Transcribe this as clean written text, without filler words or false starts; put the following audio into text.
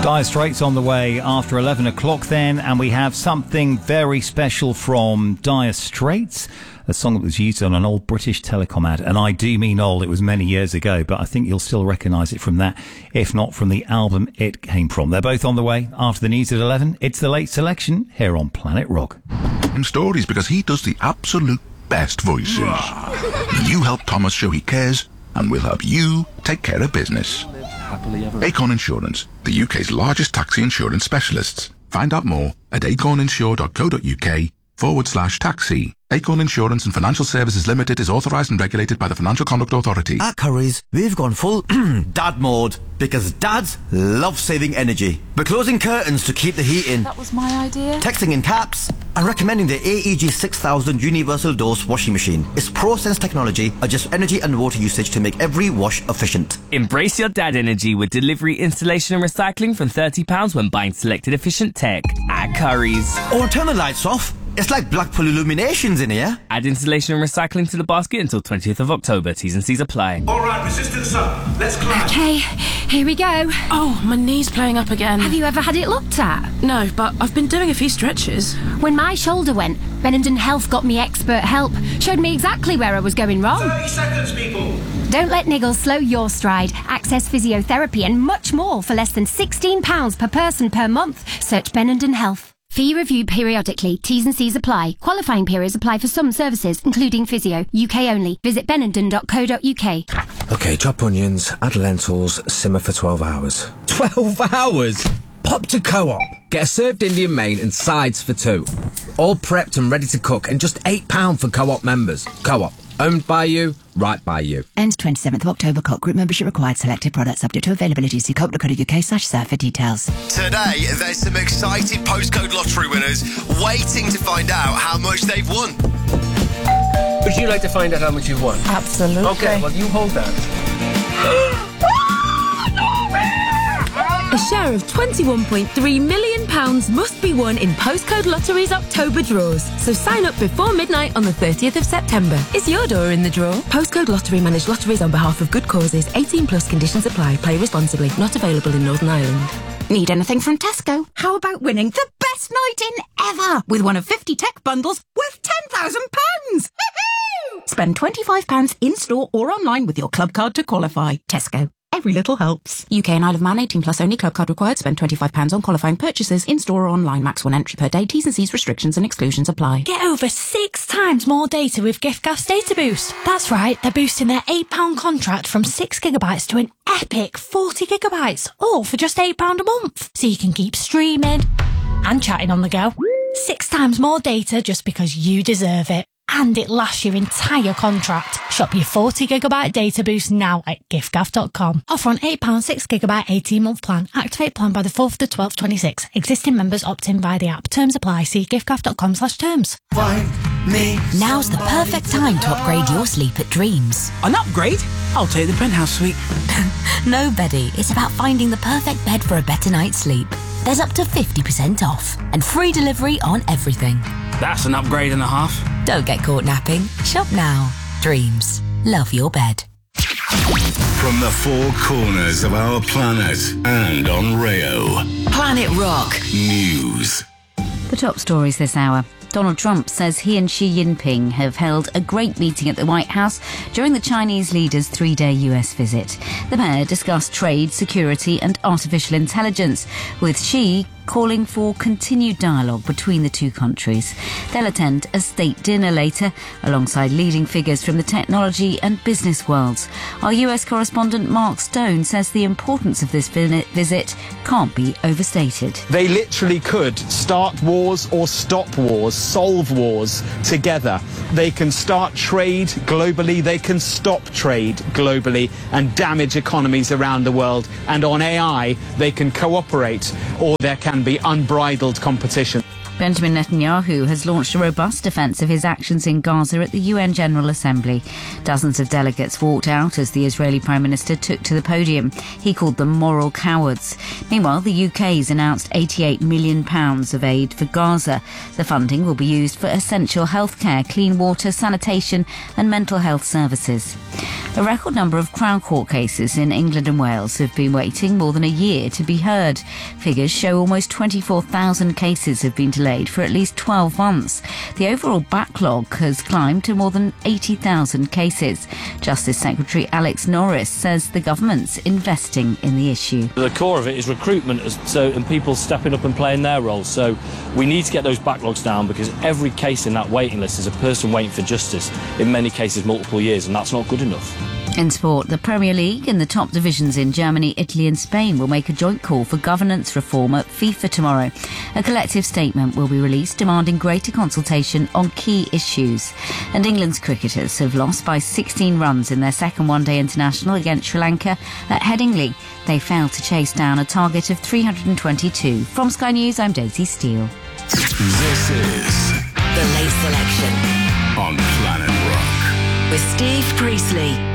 Dire Straits on the way after 11 o'clock then, and we have something very special from Dire Straits, a song that was used on an old British Telecom ad, and I do mean old, it was many years ago, but I think you'll still recognise it from that, if not from the album it came from. They're both on the way after the news at 11. It's the late selection here on Planet Rock. And stories because he does the absolute best voices. You help Thomas show he cares, and we'll help you take care of business. Acorn Insurance, the UK's largest taxi insurance specialists. Find out more at acorninsure.co.uk/taxi. Acorn Insurance and Financial Services Limited is authorised and regulated by the Financial Conduct Authority. At Currys, we've gone full dad mode because dads love saving energy. We're closing curtains to keep the heat in. That was my idea. Texting in caps and recommending the AEG 6000 Universal Dose washing machine. Its ProSense technology adjusts energy and water usage to make every wash efficient. Embrace your dad energy with delivery, installation and recycling from £30 when buying selected efficient tech at Currys. Or turn the lights off. It's like Blackpool Illuminations in here. Add installation and recycling to the basket until 20th of October. T's and C's apply. All right, resistance up. Let's climb. Okay, here we go. Oh, my knee's playing up again. Have you ever had it looked at? No, but I've been doing a few stretches. When my shoulder went, Benenden Health got me expert help. Showed me exactly where I was going wrong. 30 seconds, people. Don't let niggles slow your stride. Access physiotherapy and much more for less than £16 per person per month. Search Benenden Health. Fee reviewed periodically. T's and C's apply. Qualifying periods apply for some services, including physio. UK only. Visit benenden.co.uk. OK, chop onions, add lentils, simmer for 12 hours. 12 hours? Pop to Co-op. Get a served Indian main and sides for two. All prepped and ready to cook, and just £8 for Co-op members. Co-op. Owned by you, right by you. Ends 27th of October. Co-op group membership required. Selected products subject to availability. See co-op.co.uk/serve for details. Today, there's some excited postcode lottery winners waiting to find out how much they've won. Would you like to find out how much you've won? Absolutely. Okay, well, you hold that. A share of £21.3 million must be won in Postcode Lottery's October draws. So sign up before midnight on the 30th of September. Is your door in the draw? Postcode Lottery manage lotteries on behalf of good causes. 18 plus conditions apply. Play responsibly. Not available in Northern Ireland. Need anything from Tesco? How about winning the best night in ever with one of 50 tech bundles worth £10,000? Spend £25 in-store or online with your club card to qualify. Tesco. Every little helps. UK and Isle of Man, 18 plus only. Club card required. Spend £25 on qualifying purchases in-store or online. Max 1 entry per day. T's and C's restrictions and exclusions apply. Get over 6 times more data with giffgaff's Data Boost. That's right, they're boosting their £8 contract from 6 gigabytes to an epic 40 gigabytes, all for just £8 a month. So you can keep streaming and chatting on the go. 6 times more data just because you deserve it. And it lasts your entire contract. Shop your 40 gigabyte data boost now at giffgaff.com. Offer on £8 6 gigabyte 18-month plan. Activate plan by the 4th to 12th 26. Existing members opt in via the app. Terms apply. See giffgaff.com/terms. Now's the perfect time to upgrade your sleep at Dreams. An upgrade? I'll take the penthouse suite. No, Beddy. It's about finding the perfect bed for a better night's sleep. There's up to 50% off and free delivery on everything. That's an upgrade and a half. Don't get caught napping. Shop now. Dreams. Love your bed. From the four corners of our planet and on Rayo. Planet Rock News. The top stories this hour. Donald Trump says he and Xi Jinping have held a great meeting at the White House during the Chinese leader's 3-day US visit. The pair discussed trade, security and artificial intelligence, with Xi calling for continued dialogue between the two countries. They'll attend a state dinner later, alongside leading figures from the technology and business worlds. Our US correspondent Mark Stone says the importance of this visit can't be overstated. They literally could start wars or stop wars, solve wars together. They can start trade globally, they can stop trade globally and damage economies around the world. And on AI, they can cooperate, or there can be unbridled competition. Benjamin Netanyahu has launched a robust defence of his actions in Gaza at the UN General Assembly. Dozens of delegates walked out as the Israeli Prime Minister took to the podium. He called them moral cowards. Meanwhile, the UK's announced £88 million of aid for Gaza. The funding will be used for essential healthcare, clean water, sanitation and mental health services. A record number of Crown Court cases in England and Wales have been waiting more than a year to be heard. Figures show almost 24,000 cases have been delayed for at least 12 months. The overall backlog has climbed to more than 80,000 cases. Justice Secretary Alex Norris says the government's investing in the issue. The core of it is recruitment and people stepping up and playing their roles. So we need to get those backlogs down, because every case in that waiting list is a person waiting for justice, in many cases multiple years, and that's not good enough. In sport, the Premier League and the top divisions in Germany, Italy and Spain will make a joint call for governance reform at FIFA tomorrow. A collective statement will be released demanding greater consultation on key issues. And England's cricketers have lost by 16 runs in their second one-day international against Sri Lanka at Headingley. They failed to chase down a target of 322. From Sky News, I'm Daisy Steele. This is The Late Selection on Planet Rock with Steve Priestley.